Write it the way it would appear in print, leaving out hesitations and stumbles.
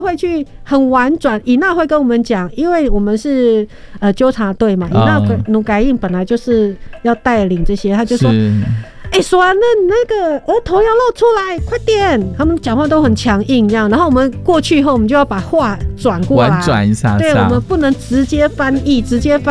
会去很婉转，伊娜会跟我们讲，因为我们是纠察队嘛，伊娜努改印本来就是要带领这些，他就说。说那个额头要露出来，快点！他们讲话都很强硬，这样。然后我们过去以后，我们就要把话转过来， 婉转一下， 对，我们不能直接翻译，直接翻